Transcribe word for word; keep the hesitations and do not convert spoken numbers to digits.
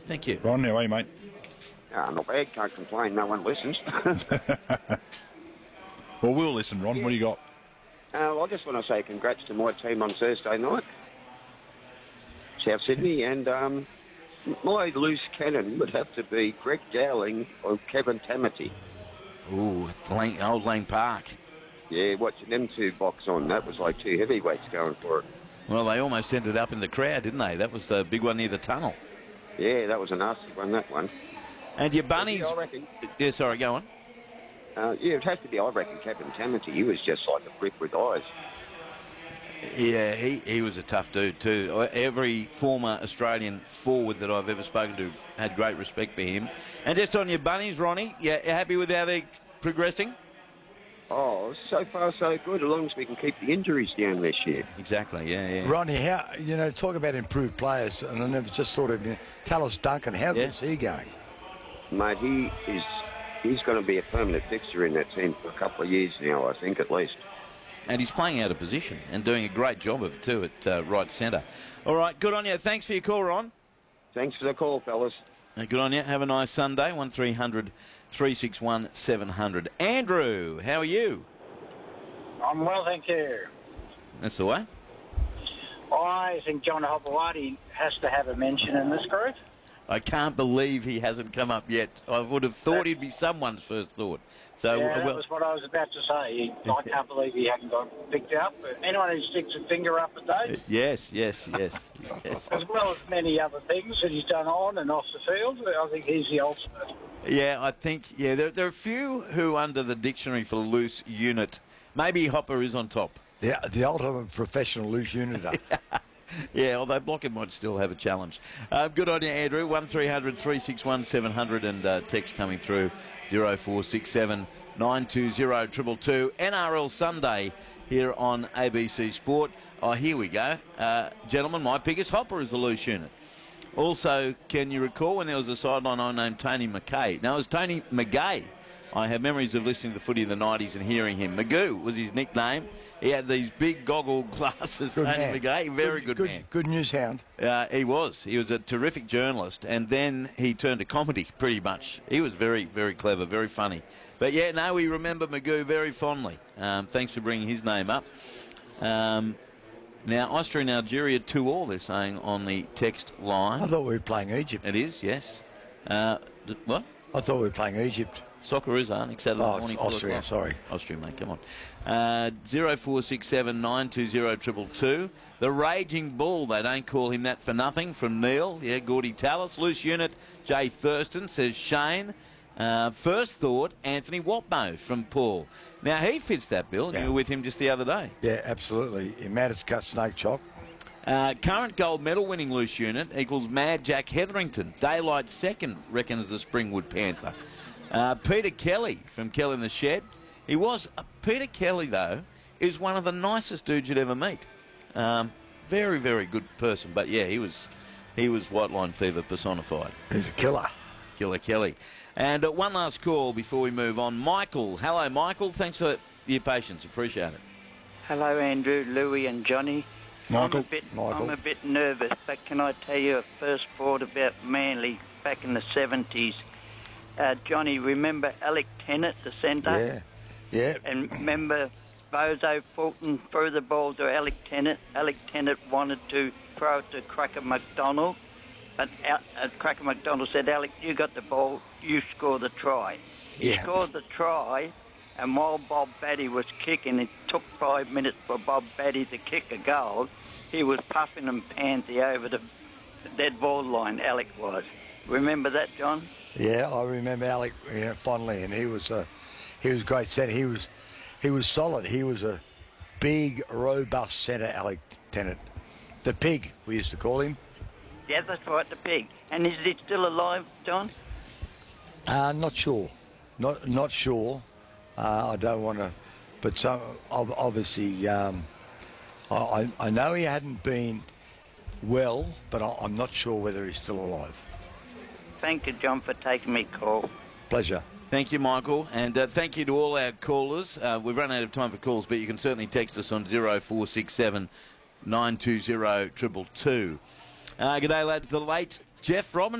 Thank you. Ron, how are you, mate? Ah, not bad. Can't complain. No one listens. Well, we'll listen, Ron. What do you got? Uh, well, I just want to say congrats to my team on Thursday night, South Sydney, and um, my loose cannon would have to be Greg Dowling or Kevin Tamati. Ooh, Lane, old Lane Park. Yeah, watching them two box on, that was like two heavyweights going for it. Well, they almost ended up in the crowd, didn't they? That was the big one near the tunnel. Yeah, that was a nasty one, that one. And your bunnies... Yeah, I reckon. Yeah, sorry, go on. Uh, yeah, it has to be, I reckon, Kevin Tamati. He was just like a brick with eyes. Yeah, he, he was a tough dude too. Every former Australian forward that I've ever spoken to had great respect for him. And just on your bunnies, Ronnie, yeah, you happy with how they're progressing? Oh, so far so good, as long as we can keep the injuries down this year. Exactly, yeah, yeah. Ronnie, how, you know, talk about improved players, and I never just thought of, you know, Talos Duncan, how Yeah. good's he going? Mate, he is, he's going to be a permanent fixture in that team for a couple of years now, I think, at least. And he's playing out of position and doing a great job of it too at uh, right centre. All right, good on you. Thanks for your call, Ron. Thanks for the call, fellas. Uh, good on you. Have a nice Sunday. one three hundred three six one seven hundred. Andrew, how are you? I'm well, thank you. That's the way. I think John Hopewadi has to have a mention in this group. I can't believe he hasn't come up yet. I would have thought he'd be someone's first thought. So, yeah, that well, was what I was about to say. I can't believe he hadn't got picked up. But anyone who sticks a finger up a day, yes, yes, yes, yes. as well as many other things that he's done on and off the field, I think he's the ultimate. Yeah, I think, yeah, there, there are a few who under the dictionary for loose unit, maybe Hopper is on top. The, the ultimate professional loose uniter. Yeah, although Blocker might still have a challenge. Uh, good on you, Andrew. one three hundred three six one seven hundred and uh, text coming through zero four six seven nine two zero two two two. N R L Sunday here on A B C Sport. Oh, here we go. Uh, gentlemen, my biggest Hopper is the loose unit. Also, can you recall when there was a sideline I named Tony McKay? Now, it was Tony McGay. I have memories of listening to the footy of the nineties and hearing him. Magoo was his nickname. He had these big goggle glasses, Good Tony man. McGay. Very good, good man. Good news hound. Uh, he was. He was a terrific journalist, and then he turned to comedy pretty much. He was very, very clever, very funny. But, yeah, no, we remember Magoo very fondly. Um, thanks for bringing his name up. Um, now, Austria and Algeria two all, they're saying on the text line. I thought we were playing Egypt. It is, yes. Uh, th- what? I thought we were playing Egypt. Soccer is on. Saturday Oh, morning. it's Austria, sorry. Austria, mate, come on. Uh, zero four six seven nine two zero two two two. The Raging Bull, they don't call him that for nothing, from Neil. Yeah, Gordy Tallis. Loose unit, Jay Thurston, says Shane. Uh, first thought, Anthony Watmo from Paul. Now, he fits that bill. Yeah. You were with him just the other day. Yeah, absolutely. He mad as cut snake chop. Uh, current gold medal winning loose unit equals Mad Jack Hetherington. Daylight second, reckons the Springwood Panther. Uh, Peter Kelly from Kelly in the Shed. He was, uh, Peter Kelly, though, is one of the nicest dudes you'd ever meet. Um, very, very good person. But, yeah, he was he was White Line Fever personified. He's a killer. Killer Kelly. And uh, one last call before we move on. Michael. Hello, Michael. Thanks for your patience. Appreciate it. Hello, Andrew, Louie and Johnny. Michael. I'm a, bit, Michael. I'm a bit nervous, but can I tell you a first thought about Manly back in the seventies? Uh, Johnny, remember Alec Tennant, the centre? Yeah, yeah. And remember Bozo Fulton threw the ball to Alec Tennant. Alec Tennant wanted to throw it to Cracker McDonald, but Al- uh, Cracker McDonald said, Alec, you got the ball, you score the try. He Yeah. scored the try, and while Bob Batty was kicking, it took five minutes for Bob Batty to kick a goal. He was puffing and panty over the dead ball line, Alec was. Remember that, John? Yeah, I remember Alec you know, fondly, and he was a he was a great centre. He was he was solid. He was a big, robust centre, Alec Tennant. The pig, we used to call him. Yeah, that's right, the pig. And is he still alive, John? Uh, not sure. Not not sure. Uh, I don't want to, but so ob- obviously, um, I, I I know he hadn't been well, but I, I'm not sure whether he's still alive. Thank you, John, for taking me call. Pleasure. Thank you, Michael, and uh, thank you to all our callers. Uh, we've run out of time for calls, but you can certainly text us on zero four six seven nine two zero two two two. Uh, g'day, lads. The late Jeff Robinson.